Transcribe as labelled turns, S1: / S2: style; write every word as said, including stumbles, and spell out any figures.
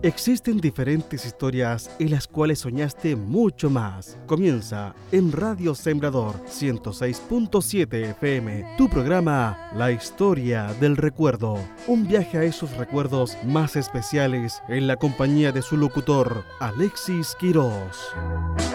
S1: Existen diferentes historias en las cuales soñaste mucho más. Comienza en Radio Sembrador ciento seis punto siete F M, tu programa La Historia del Recuerdo. Un viaje a esos recuerdos más especiales en la compañía de su locutor, Alexis Quirós.